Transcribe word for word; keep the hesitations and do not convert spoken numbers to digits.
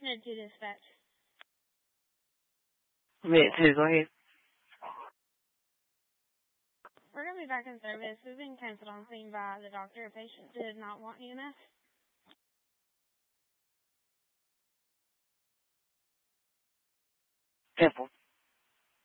Med two dispatch. Med two, go ahead. We're going to be back in service. We've been canceled on scene by the doctor. A patient did not want E M S. Temple.